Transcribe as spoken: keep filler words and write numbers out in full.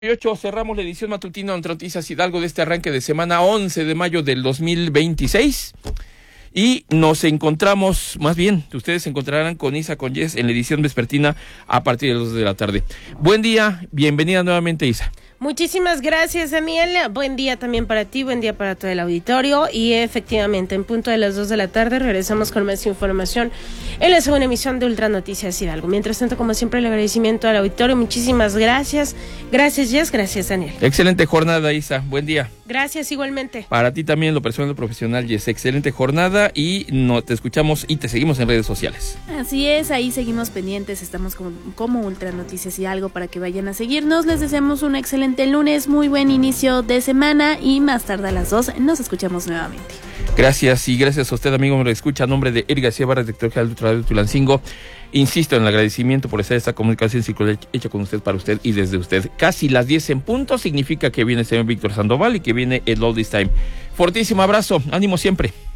ocho cerramos la edición matutina de Noticias Hidalgo de este arranque de semana once de mayo del dos mil veintiséis y nos encontramos, más bien, ustedes se encontrarán con Isa con Yes en la edición vespertina a partir de las dos de la tarde. Buen día, bienvenida nuevamente, Isa. Muchísimas gracias, Daniel. Buen día también para ti, buen día para todo el auditorio. Y efectivamente, en punto de las dos de la tarde, regresamos con más información en la segunda emisión de Ultra Noticias Hidalgo. Mientras tanto, como siempre, el agradecimiento al auditorio. Muchísimas gracias. Gracias, Jess. Gracias, Daniel. Excelente jornada, Isa. Buen día. Gracias, igualmente. Para ti también, lo personal y lo profesional, Jess. Excelente jornada y no, te escuchamos y te seguimos en redes sociales. Así es, ahí seguimos pendientes. Estamos como, como Ultra Noticias Hidalgo para que vayan a seguirnos. Les deseamos un excelente el lunes, muy buen inicio de semana y más tarde a las dos nos escuchamos nuevamente. Gracias y gracias a usted, amigo, me escucha a nombre de Eric García Barra, director general de Radio Tulancingo. Insisto en el agradecimiento por hacer esta comunicación circular hecha con usted, para usted y desde usted. Casi las diez en punto, significa que viene el señor Víctor Sandoval y que viene el All This Time. Fortísimo abrazo, ánimo siempre.